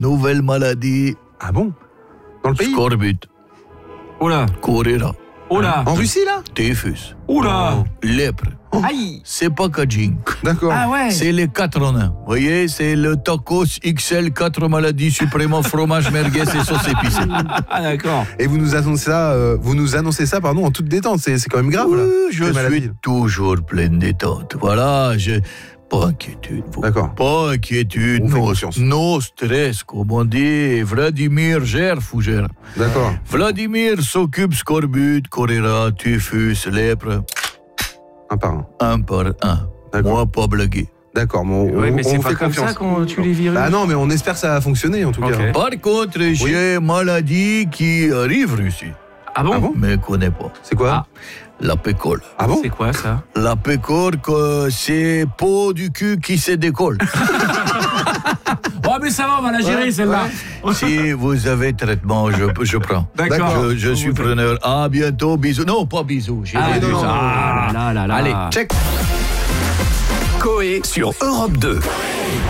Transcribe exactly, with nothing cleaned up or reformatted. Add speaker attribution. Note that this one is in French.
Speaker 1: nouvelle maladie.
Speaker 2: Ah bon? Dans le pays?
Speaker 1: Scorbut.
Speaker 3: Oula.
Speaker 1: Choléra.
Speaker 3: Oula.
Speaker 2: En Russie, là?
Speaker 1: Typhus.
Speaker 3: Oula.
Speaker 1: Lèpre.
Speaker 3: Aïe.
Speaker 1: C'est packaging.
Speaker 2: D'accord.
Speaker 3: Ah ouais.
Speaker 1: C'est les quatre en un. Vous voyez, c'est le tacos X L, quatre maladies suprêmement, fromage, merguez et sauce épicée.
Speaker 3: Ah d'accord.
Speaker 2: Et vous nous annoncez ça, euh, vous nous annoncez ça, pardon, en toute détente. C'est, c'est quand même grave, là.
Speaker 1: Oui, je
Speaker 2: les maladies.
Speaker 1: suis toujours plein de détente. Voilà, je... Pas inquiétude. Vous.
Speaker 2: D'accord.
Speaker 1: Pas inquiétude.
Speaker 2: On fait
Speaker 1: No,
Speaker 2: confiance.
Speaker 1: no stress, comme on dit. Vladimir gère, fougère.
Speaker 2: D'accord.
Speaker 1: Vladimir s'occupe scorbut, choléra, typhus, lèpre.
Speaker 2: Un par un.
Speaker 1: Un par un.
Speaker 2: D'accord.
Speaker 1: Moi, pas blagué.
Speaker 2: D'accord, bon, on,
Speaker 3: Ouais, mais
Speaker 2: on
Speaker 3: c'est
Speaker 2: vous
Speaker 3: pas
Speaker 2: fait
Speaker 3: comme
Speaker 2: confiance.
Speaker 3: ça qu'on tue les virus.
Speaker 2: Ah non, mais on espère que ça va fonctionner, en tout
Speaker 3: Ok.
Speaker 2: cas.
Speaker 1: Par contre, j'ai une maladie qui arrive ici.
Speaker 3: Ah bon?
Speaker 2: Ah bon?
Speaker 1: Mais connais pas.
Speaker 2: C'est quoi?
Speaker 1: La pécole.
Speaker 2: Ah bon?
Speaker 3: C'est quoi ça?
Speaker 1: La pécore, que c'est peau du cul qui se décolle.
Speaker 3: Oh mais ça va, on va la gérer
Speaker 2: Ouais,
Speaker 3: celle-là.
Speaker 1: Si vous avez traitement, je, je prends.
Speaker 3: D'accord.
Speaker 1: Je, je suis preneur. À bientôt, bisous. Non, pas bisous. J'ai
Speaker 3: Ah,
Speaker 1: dit
Speaker 2: non,
Speaker 1: ça.
Speaker 2: non.
Speaker 3: Ah là là là.
Speaker 2: Allez, check.
Speaker 4: Coé sur Europe deux.